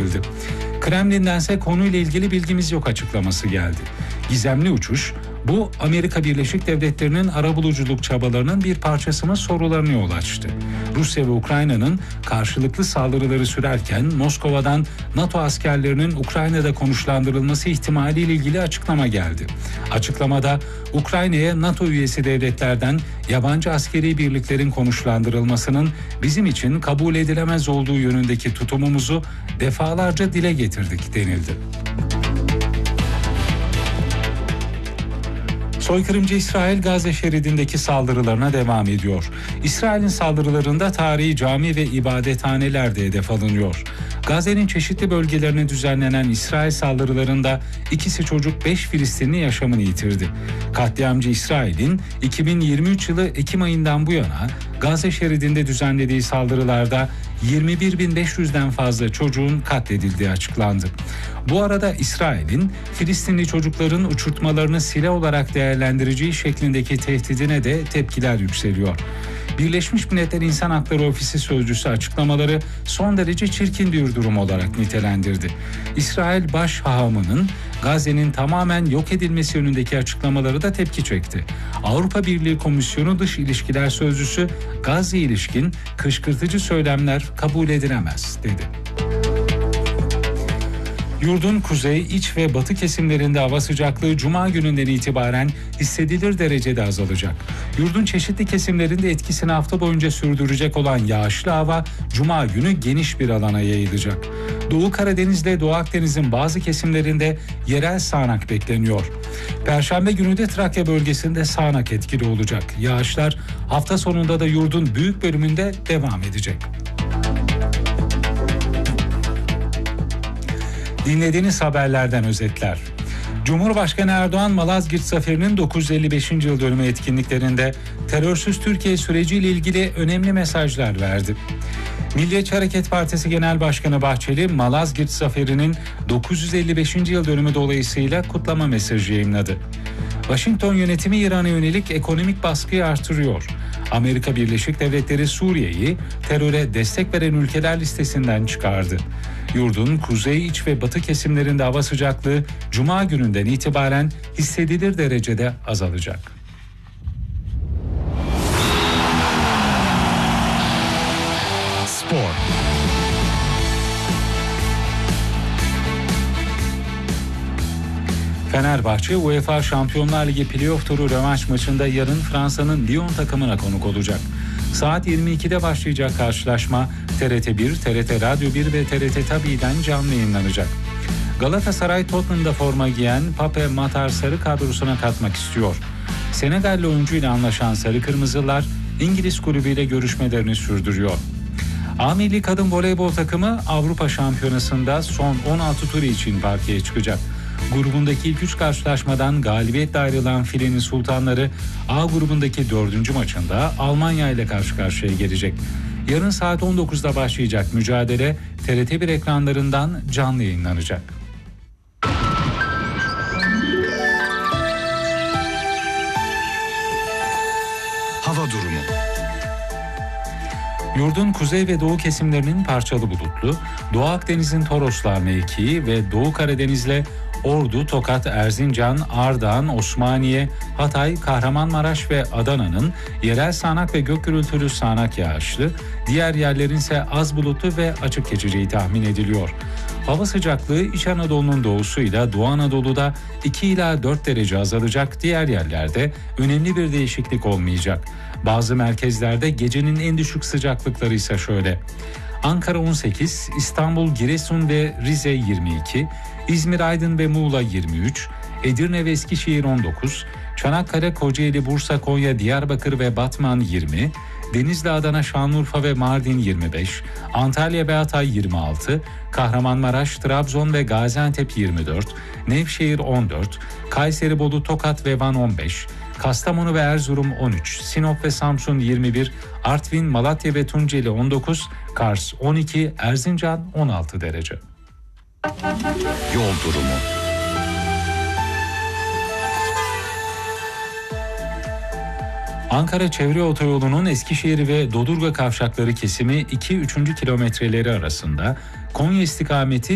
edildi. Kremlin'dense konuyla ilgili bilgimiz yok açıklaması geldi. Gizemli uçuş, bu Amerika Birleşik Devletleri'nin arabuluculuk çabalarının bir parçası mı sorularını yol açtı. Rusya ve Ukrayna'nın karşılıklı saldırıları sürerken Moskova'dan NATO askerlerinin Ukrayna'da konuşlandırılması ihtimaliyle ilgili açıklama geldi. Açıklamada Ukrayna'ya NATO üyesi devletlerden yabancı askeri birliklerin konuşlandırılmasının bizim için kabul edilemez olduğu yönündeki tutumumuzu defalarca dile getirdik denildi. Soykırımcı İsrail Gazze şeridindeki saldırılarına devam ediyor. İsrail'in saldırılarında tarihi cami ve ibadethaneler de hedef alınıyor. Gazze'nin çeşitli bölgelerine düzenlenen İsrail saldırılarında 2 çocuk 5 Filistinli yaşamını yitirdi. Katliamcı İsrail'in 2023 yılı Ekim ayından bu yana Gazze şeridinde düzenlediği saldırılarda 21.500'den fazla çocuğun katledildiği açıklandı. Bu arada İsrail'in Filistinli çocukların uçurtmalarını silah olarak değerlendireceği şeklindeki tehdidine de tepkiler yükseliyor. Birleşmiş Milletler İnsan Hakları Ofisi sözcüsü açıklamaları son derece çirkin bir durum olarak nitelendirdi. İsrail baş hahamının Gazze'nin tamamen yok edilmesi yönündeki açıklamaları da tepki çekti. Avrupa Birliği Komisyonu Dış İlişkiler Sözcüsü Gazze'ye ilişkin kışkırtıcı söylemler kabul edilemez dedi. Yurdun kuzey, iç ve batı kesimlerinde hava sıcaklığı Cuma gününden itibaren hissedilir derecede azalacak. Yurdun çeşitli kesimlerinde etkisini hafta boyunca sürdürecek olan yağışlı hava Cuma günü geniş bir alana yayılacak. Doğu Karadeniz ile Doğu Akdeniz'in bazı kesimlerinde yerel sağanak bekleniyor. Perşembe günü de Trakya bölgesinde sağanak etkili olacak. Yağışlar hafta sonunda da yurdun büyük bölümünde devam edecek. Dinlediğiniz haberlerden özetler. Cumhurbaşkanı Erdoğan, Malazgirt Zaferi'nin 955. yıl dönümü etkinliklerinde terörsüz Türkiye süreciyle ilgili önemli mesajlar verdi. Milliyetçi Hareket Partisi Genel Başkanı Bahçeli, Malazgirt Zaferi'nin 955. yıl dönümü dolayısıyla kutlama mesajı yayımladı. Washington yönetimi İran'a yönelik ekonomik baskıyı artırıyor. Amerika Birleşik Devletleri Suriye'yi teröre destek veren ülkeler listesinden çıkardı. Yurdun kuzey, iç ve batı kesimlerinde hava sıcaklığı Cuma gününden itibaren hissedilir derecede azalacak. Spor. Fenerbahçe, UEFA Şampiyonlar Ligi Playoff turu rövanş maçında yarın Fransa'nın Lyon takımına konuk olacak. Saat 22'de başlayacak karşılaşma TRT1, TRT Radyo 1 ve TRT Tabi'den canlı yayınlanacak. Galatasaray Tottenham'da forma giyen Pape Matar sarı kadrosuna katmak istiyor. Senegalli oyuncuyla anlaşan Sarı Kırmızılar İngiliz kulübüyle görüşmelerini sürdürüyor. A Milli Kadın Voleybol takımı Avrupa Şampiyonası'nda son 16 turu için parkeye çıkacak. Grubundaki ilk 3 karşılaşmadan galibiyetle ayrılan Filenin Sultanları A grubundaki 4. maçında Almanya ile karşı karşıya gelecek. Yarın saat 19'da başlayacak mücadele TRT1 ekranlarından canlı yayınlanacak. Hava durumu. Yurdun kuzey ve doğu kesimlerinin parçalı bulutlu, Doğu Akdeniz'in Toroslar mevkii ve Doğu Karadeniz'le Ordu, Tokat, Erzincan, Ardahan, Osmaniye, Hatay, Kahramanmaraş ve Adana'nın yerel sağanak ve gök gürültülü sağanak yağışlı, diğer yerlerin ise az bulutlu ve açık geçeceği tahmin ediliyor. Hava sıcaklığı İç Anadolu'nun doğusuyla Doğu Anadolu'da 2 ila 4 derece azalacak, diğer yerlerde önemli bir değişiklik olmayacak. Bazı merkezlerde gecenin en düşük sıcaklıkları ise şöyle: Ankara 18, İstanbul, Giresun ve Rize 22, İzmir, Aydın ve Muğla 23, Edirne ve Eskişehir 19, Çanakkale, Kocaeli, Bursa, Konya, Diyarbakır ve Batman 20, Denizli, Adana, Şanlıurfa ve Mardin 25, Antalya ve Hatay 26, Kahramanmaraş, Trabzon ve Gaziantep 24, Nevşehir 14, Kayseri, Bolu, Tokat ve Van 15, Kastamonu ve Erzurum 13, Sinop ve Samsun 21, Artvin, Malatya ve Tunceli 19, Kars 12, Erzincan 16 derece. Yol durumu. Ankara Çevre Otoyolu'nun Eskişehir ve Dodurga kavşakları kesimi 2-3. kilometreleri arasında, Konya istikameti